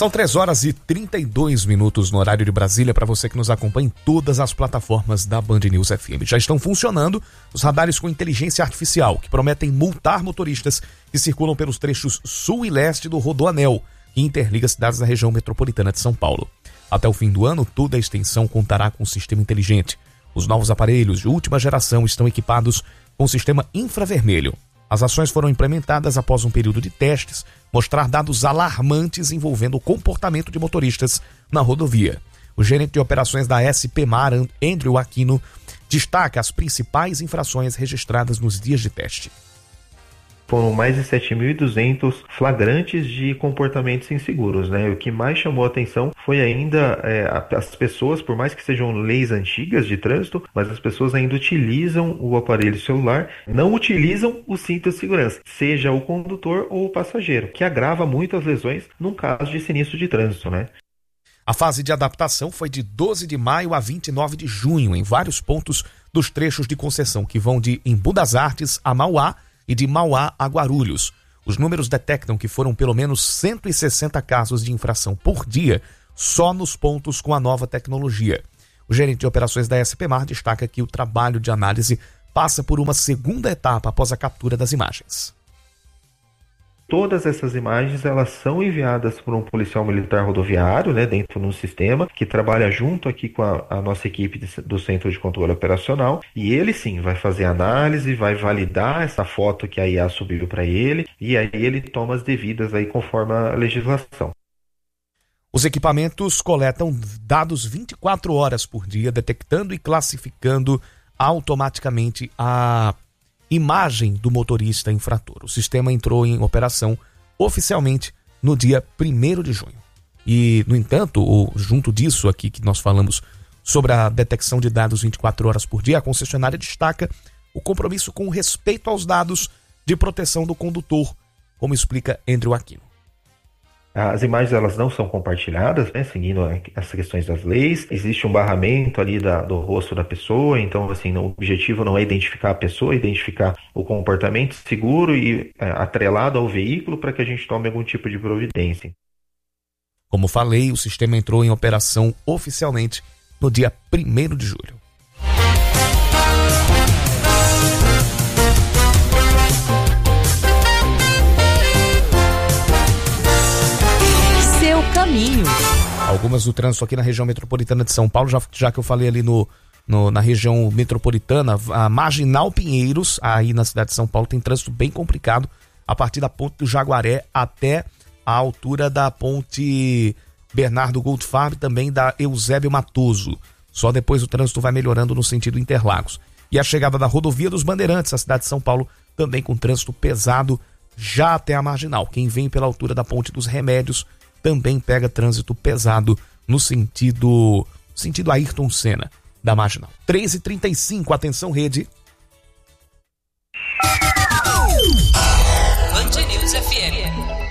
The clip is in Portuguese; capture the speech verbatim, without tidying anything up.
São três horas e trinta e dois minutos no horário de Brasília para você que nos acompanha em todas as plataformas da Band News F M. Já estão funcionando os radares com inteligência artificial, que prometem multar motoristas que circulam pelos trechos sul e leste do Rodoanel, que interliga cidades da região metropolitana de São Paulo. Até o fim do ano, toda a extensão contará com um sistema inteligente. Os novos aparelhos de última geração estão equipados com o sistema infravermelho. As ações foram implementadas após um período de testes mostrar dados alarmantes envolvendo o comportamento de motoristas na rodovia. O gerente de operações da S P Mar, Andrew Aquino, destaca as principais infrações registradas nos dias de teste. Foram mais de sete mil e duzentos flagrantes de comportamentos inseguros, né? O que mais chamou a atenção foi ainda é, as pessoas, por mais que sejam leis antigas de trânsito, mas as pessoas ainda utilizam o aparelho celular, não utilizam o cinto de segurança, seja o condutor ou o passageiro, que agrava muito as lesões num caso de sinistro de trânsito, né? A fase de adaptação foi de doze de maio a vinte e nove de junho, em vários pontos dos trechos de concessão, que vão de Embu das Artes a Mauá, e de Mauá a Guarulhos. Os números detectam que foram pelo menos cento e sessenta casos de infração por dia só nos pontos com a nova tecnologia. O gerente de operações da S P Mar destaca que o trabalho de análise passa por uma segunda etapa após a captura das imagens. Todas essas imagens elas são enviadas por um policial militar rodoviário, né, dentro de um sistema que trabalha junto aqui com a, a nossa equipe de, do Centro de Controle Operacional, e ele sim vai fazer análise, vai validar essa foto que a I A subiu para ele, e aí ele toma as devidas aí conforme a legislação. Os equipamentos coletam dados vinte e quatro horas por dia, detectando e classificando automaticamente a imagem do motorista infrator. O sistema entrou em operação oficialmente no dia primeiro de junho. E, no entanto, o, junto disso aqui que nós falamos sobre a detecção de dados vinte e quatro horas por dia, a concessionária destaca o compromisso com o respeito aos dados de proteção do condutor, como explica Andrew Aquino. As imagens elas não são compartilhadas, né, seguindo as questões das leis. Existe um barramento ali da, do rosto da pessoa, então assim, o objetivo não é identificar a pessoa, é identificar o comportamento seguro e é, atrelado ao veículo para que a gente tome algum tipo de providência. Como falei, o sistema entrou em operação oficialmente no dia primeiro de julho. Caminho. Algumas do trânsito aqui na região metropolitana de São Paulo, já, já que eu falei ali no, no, na região metropolitana, a Marginal Pinheiros, aí na cidade de São Paulo, tem trânsito bem complicado, a partir da ponte do Jaguaré até a altura da ponte Bernardo Goldfarb, também da Eusébio Matoso. Só depois o trânsito vai melhorando no sentido Interlagos. E a chegada da rodovia dos Bandeirantes, a cidade de São Paulo, também com trânsito pesado já até a Marginal. Quem vem pela altura da ponte dos Remédios também pega trânsito pesado no sentido sentido Ayrton Senna da Marginal. três e trinta e cinco, atenção rede. Band News F M.